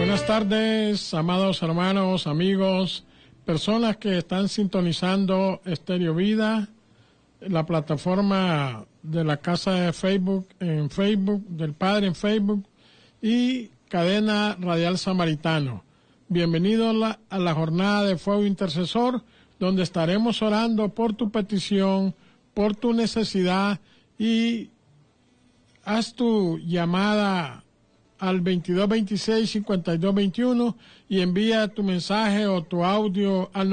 Buenas tardes, amados hermanos, amigos, personas que están sintonizando Estéreo Vida, la plataforma de la Casa de Facebook, en Facebook, del Padre en Facebook y Cadena Radial Samaritano. Bienvenidos a la jornada de Fuego Intercesor, donde estaremos orando por tu petición, por tu necesidad, y haz tu llamada al 2226-5221 y envía tu mensaje o tu audio al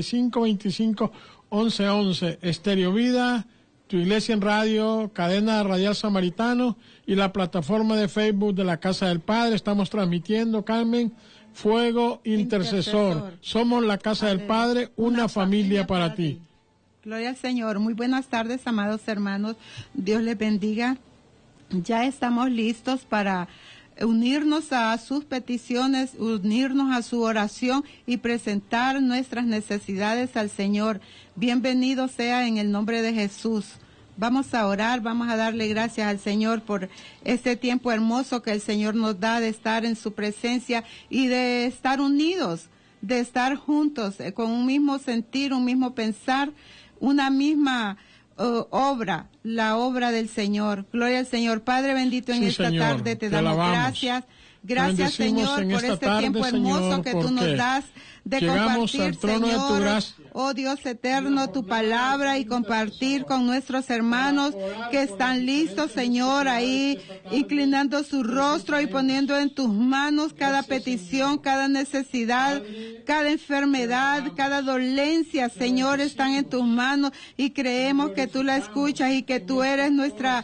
9525-1111. Estéreo Vida, tu iglesia en radio, Cadena Radial Samaritano y la plataforma de Facebook de la Casa del Padre. Estamos transmitiendo, Carmen, Fuego Intercesor. Somos la Casa del Padre, una familia para ti. Gloria al Señor. Muy buenas tardes, amados hermanos. Dios les bendiga. Ya estamos listos para unirnos a sus peticiones, unirnos a su oración y presentar nuestras necesidades al Señor. Bienvenido sea en el nombre de Jesús. Vamos a orar, vamos a darle gracias al Señor por este tiempo hermoso que el Señor nos da de estar en su presencia y de estar unidos, de estar juntos, con un mismo sentir, un mismo pensar, una misma obra, la obra del Señor. Gloria al Señor. Padre bendito, en esta tarde te damos gracias. Gracias, Señor, por este tiempo hermoso que tú nos das de compartir, Señor, oh Dios eterno, tu palabra y compartir con nuestros hermanos que están listos, Señor, ahí inclinando su rostro y poniendo en tus manos cada petición, cada necesidad, cada enfermedad, cada dolencia, Señor, están en tus manos y creemos que tú la escuchas y que tú eres nuestra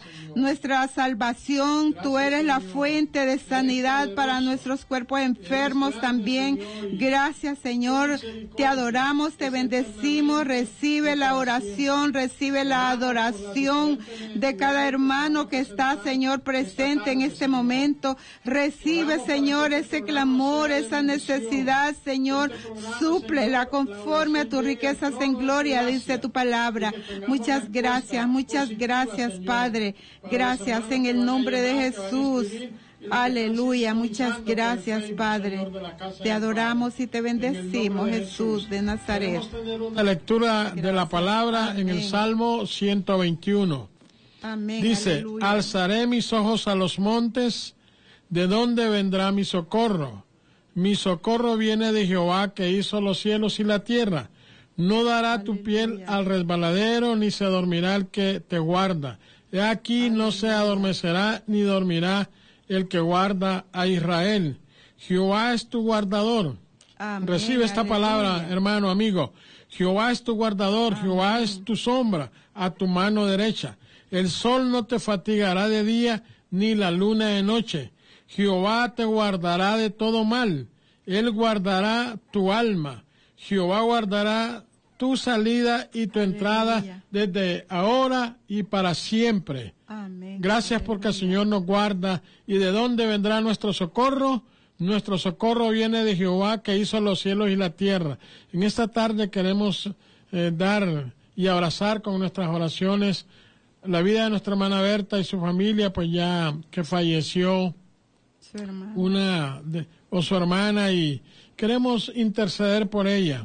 salvación, tú eres la fuente de sanidad para nuestros cuerpos enfermos también. Gracias, Señor, te adoramos, te bendecimos, recibe la oración, recibe la adoración de cada hermano que está, Señor, presente en este momento. Recibe, Señor, ese clamor, esa necesidad, Señor, súplela conforme a tus riquezas en gloria, dice tu palabra. Muchas gracias, Padre. Gracias en el nombre de Jesús. Aleluya, muchas gracias, Padre. Te adoramos y te bendecimos, Jesús de Nazaret. La lectura de la palabra en el Salmo 121. Amén. Dice, aleluya. Alzaré mis ojos a los montes, ¿de dónde vendrá mi socorro? Mi socorro viene de Jehová, que hizo los cielos y la tierra. No dará tu piel al resbaladero, ni se dormirá el que te guarda. He aquí no se adormecerá ni dormirá el que guarda a Israel. Jehová es tu guardador. Amén, recibe esta palabra, aleluya. hermano, amigo. Jehová es tu guardador. Amén. Jehová es tu sombra a tu mano derecha. El sol no te fatigará de día, ni la luna de noche. Jehová te guardará de todo mal. Él guardará tu alma. Jehová guardará tu salida y tu entrada desde ahora y para siempre. Amén. Gracias porque el Señor nos guarda. ¿Y de dónde vendrá nuestro socorro? Nuestro socorro viene de Jehová, que hizo los cielos y la tierra. En esta tarde queremos dar y abrazar con nuestras oraciones la vida de nuestra hermana Berta y su familia, pues ya que falleció su hermana. Su hermana, y queremos interceder por ella.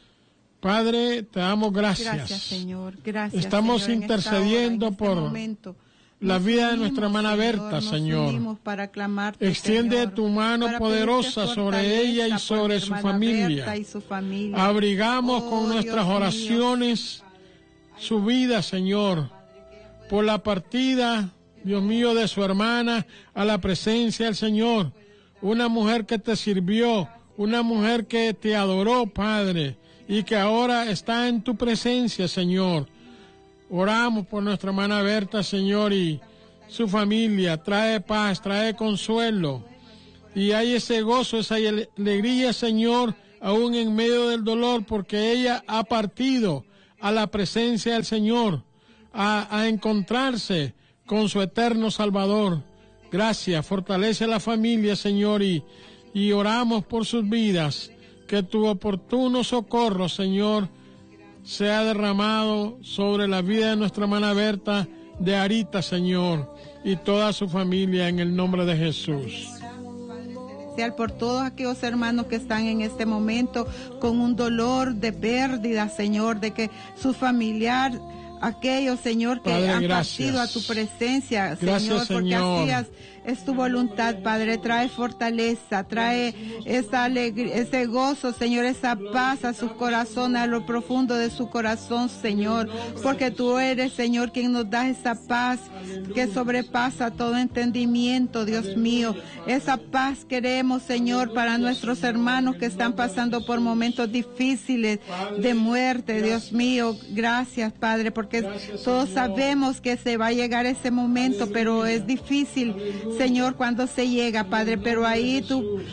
Padre, te damos gracias. Gracias, Señor. Gracias, Estamos Señor, intercediendo en esta hora, en este por la vida de nuestra hermana Señor, Berta, Señor. Para clamarte, extiende Señor, tu mano poderosa sobre ella y sobre su familia. Abrigamos con nuestras oraciones su vida, Señor, por la partida, Dios mío, de su hermana a la presencia del Señor. Una mujer que te sirvió, una mujer que te adoró, Padre, y que ahora está en tu presencia, Señor. Oramos por nuestra hermana Berta, Señor, y su familia. Trae paz, trae consuelo. Y hay ese gozo, esa alegría, Señor, aún en medio del dolor, porque ella ha partido a la presencia del Señor, a encontrarse con su eterno Salvador. Gracias, fortalece a la familia, Señor, y oramos por sus vidas. Que tu oportuno socorro, Señor, sea derramado sobre la vida de nuestra hermana Berta de Arita, Señor, y toda su familia, en el nombre de Jesús. especial por todos aquellos hermanos que están en este momento con un dolor de pérdida, Señor, de que su familiar, aquellos, Señor, que Padre, han gracias. partido a tu presencia, Gracias, porque Señor. así es tu voluntad, Padre. Trae fortaleza, trae esa alegría, ese gozo, Señor, esa paz a sus corazones, a lo profundo de su corazón, Señor, porque tú eres, Señor, quien nos da esa paz que sobrepasa todo entendimiento, Dios mío. Esa paz queremos, Señor, para nuestros hermanos que están pasando por momentos difíciles de muerte, Dios mío. Gracias, Padre, porque todos sabemos que se va a llegar ese momento, pero es difícil, Señor, cuando se llega, Padre, pero ahí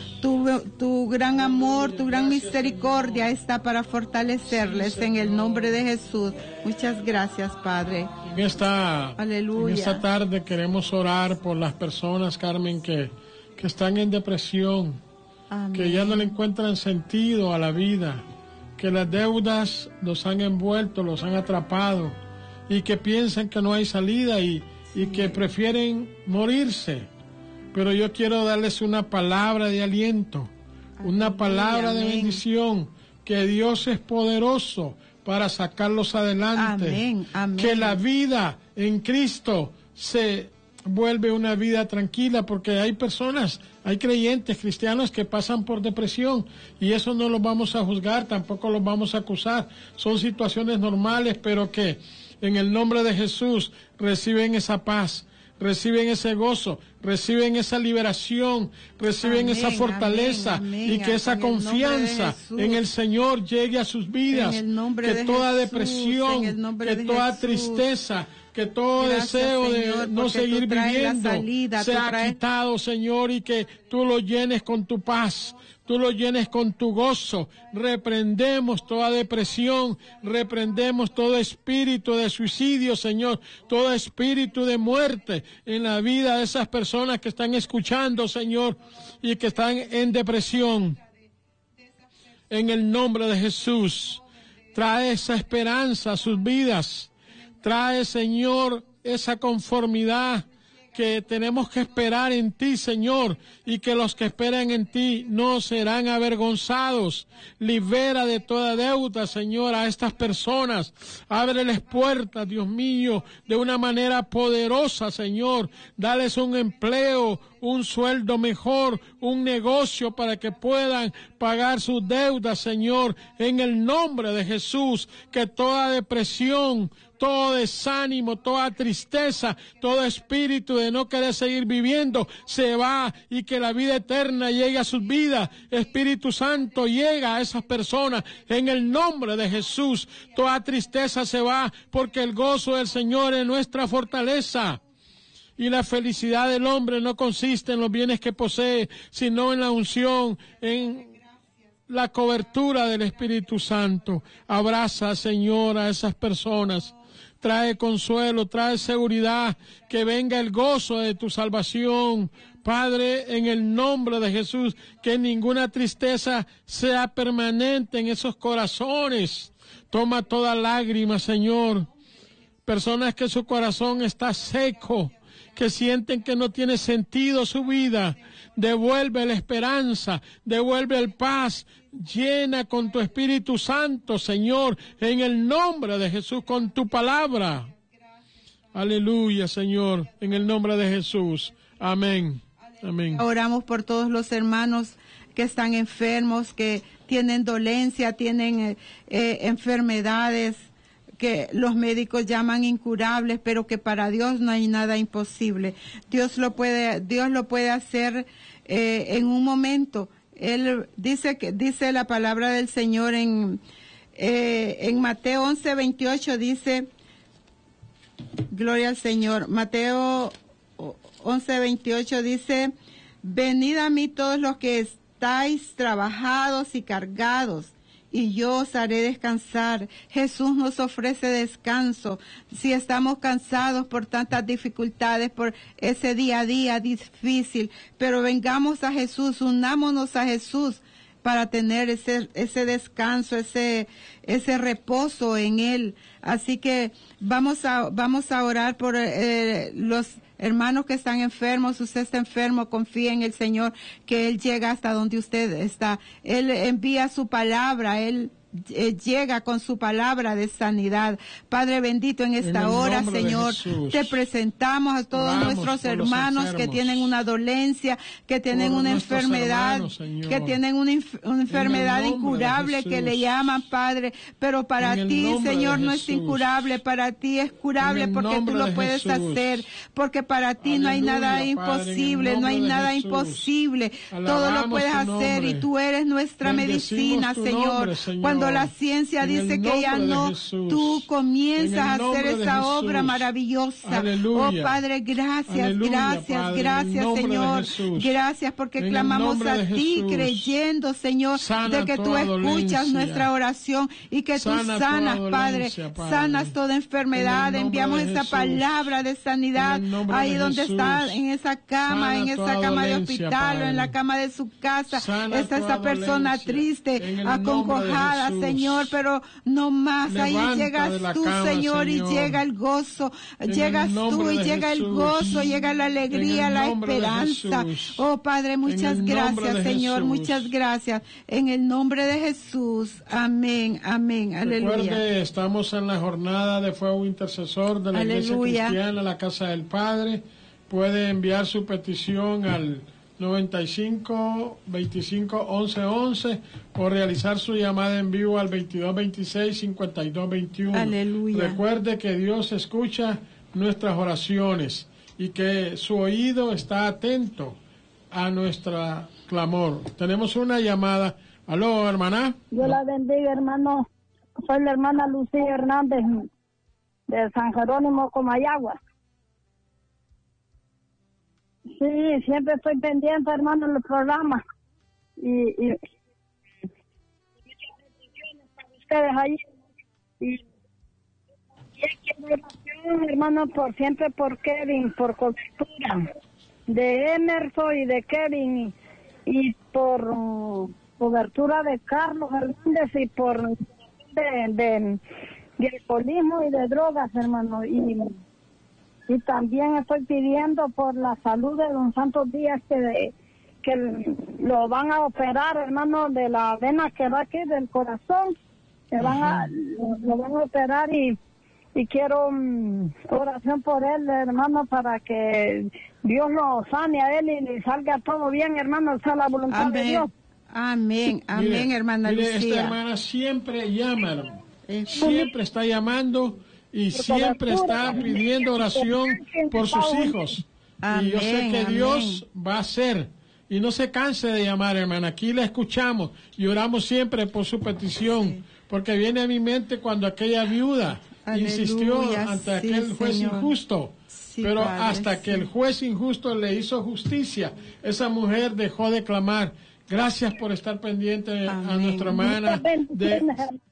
tu gran amor, tu gran misericordia está para fortalecerles en el nombre de Jesús. Muchas gracias, Padre. Aleluya. En esta tarde queremos orar por las personas, Carmen, que están en depresión, amén, que ya no le encuentran sentido a la vida, que las deudas los han envuelto, los han atrapado y que piensan que no hay salida y que prefieren morirse. Pero yo quiero darles una palabra de aliento, una palabra de bendición, que Dios es poderoso para sacarlos adelante, amén, amén, que la vida en Cristo se vuelve una vida tranquila, porque hay personas, hay creyentes cristianos que pasan por depresión y eso no los vamos a juzgar, tampoco los vamos a acusar, son situaciones normales, pero que en el nombre de Jesús reciben esa paz, reciben ese gozo, reciben esa liberación, reciben amén, esa fortaleza, amén, y que esa confianza en el Señor llegue a sus vidas, que toda depresión, que toda tristeza, que todo deseo Señor, de no seguir viviendo sea quitado, Señor, y que tú lo llenes con tu paz, tú lo llenes con tu gozo. Reprendemos toda depresión, reprendemos todo espíritu de suicidio, Señor, todo espíritu de muerte en la vida de esas personas que están escuchando, Señor, y que están en depresión. En el nombre de Jesús, trae esa esperanza a sus vidas. Trae, Señor, esa conformidad que tenemos que esperar en ti, Señor, y que los que esperan en ti no serán avergonzados. Libera de toda deuda, Señor, a estas personas. Ábreles puertas, Dios mío, de una manera poderosa, Señor. Dales un empleo, un sueldo mejor, un negocio para que puedan pagar sus deudas, Señor, en el nombre de Jesús. Que toda depresión, todo desánimo, toda tristeza, todo espíritu de no querer seguir viviendo se va, y que la vida eterna llegue a sus vidas. Espíritu Santo, llega a esas personas en el nombre de Jesús. Toda tristeza se va, porque el gozo del Señor es nuestra fortaleza. Y la felicidad del hombre no consiste en los bienes que posee, sino en la unción, en la cobertura del Espíritu Santo. Abraza, Señor, a esas personas. Trae consuelo, trae seguridad, que venga el gozo de tu salvación. Padre, en el nombre de Jesús, que ninguna tristeza sea permanente en esos corazones. Toma toda lágrima, Señor. Personas que su corazón está seco, que sienten que no tiene sentido su vida. Devuelve la esperanza, devuelve el paz, llena con tu Espíritu Santo, Señor, en el nombre de Jesús, con tu palabra. Aleluya, Señor, en el nombre de Jesús. Amén. Amén. Oramos por todos los hermanos que están enfermos, que tienen dolencia, tienen enfermedades que los médicos llaman incurables, pero que para Dios no hay nada imposible. Dios lo puede hacer en un momento. Él dice la palabra del Señor en Mateo 11:28, dice, gloria al Señor. Mateo 11:28 dice, venid a mí todos los que estáis trabajados y cargados, y yo os haré descansar. Jesús nos ofrece descanso. Si estamos cansados por tantas dificultades, por ese día a día difícil, pero vengamos a Jesús, unámonos a Jesús para tener ese descanso, ese reposo en Él. Así que vamos a orar por los Hermanos que están enfermos, usted está enfermo, confía en el Señor, que Él llega hasta donde usted está. Él envía su palabra, Él llega con su palabra de sanidad. Padre bendito, en esta hora, Señor, te presentamos a todos nuestros hermanos que tienen una dolencia, que tienen una enfermedad, que tienen una enfermedad incurable que le llaman, Padre, pero para ti, Señor, no es incurable, para ti es curable porque tú lo puedes hacer, porque para ti no hay nada imposible, no hay nada imposible, todo lo puedes hacer y tú eres nuestra medicina, Señor. Cuando la ciencia dice que ya no, tú comienzas a hacer esa obra maravillosa. Aleluya. Oh Padre, gracias, Aleluya, gracias, Padre, gracias, Señor. Gracias porque clamamos a ti creyendo, Señor, de que tú escuchas nuestra oración y que tú sanas, Padre. Sanas toda enfermedad. Enviamos esa palabra de sanidad ahí donde está, en esa cama, de hospital o en la cama de su casa. Está esa persona triste, acongojada, Señor, pero no más. Ahí llegas tú, Señor, y llega el gozo. Llegas tú y llega el gozo, llega la alegría, la esperanza. Oh Padre, muchas gracias, Señor, muchas gracias. En el nombre de Jesús. Amén, amén. Aleluya. Recuerde, estamos en la jornada de fuego intercesor de la Iglesia Cristiana, la Casa del Padre. Puede enviar su petición al 95 25 11 11 o realizar su llamada en vivo al 22 26 52 21. Aleluya. Recuerde que Dios escucha nuestras oraciones y que su oído está atento a nuestro clamor. Tenemos una llamada. Aló, hermana. Dios la bendiga, hermano. Soy la hermana Lucía Hernández de San Jerónimo, Comayagua. Sí, siempre estoy pendiente, hermano, en el programa. Y muchas bendiciones para ustedes ahí. Y oración, hermano, siempre por Kevin, por cobertura de Emerson y de Kevin, y por cobertura de Carlos Hernández, y por de alcoholismo y de drogas, hermano. Y también estoy pidiendo por la salud de don Santos Díaz, que lo van a operar, hermano, de la vena que va aquí del corazón, que lo van a operar, y quiero oración por él, hermano, para que Dios lo sane a él y le salga todo bien, hermano, esa es la voluntad de Dios. Amén, amén, mire, hermana Lucía. Esta hermana siempre llama, hermano. Siempre está llamando y siempre está pidiendo oración por sus hijos. Amén, y yo sé que Dios va a hacer. Y no se canse de llamar, hermana. Aquí la escuchamos y oramos siempre por su petición. Porque viene a mi mente cuando aquella viuda insistió ante aquel juez injusto. Pero Padre, hasta que el juez injusto le hizo justicia, esa mujer dejó de clamar. Gracias por estar pendiente a nuestra hermana.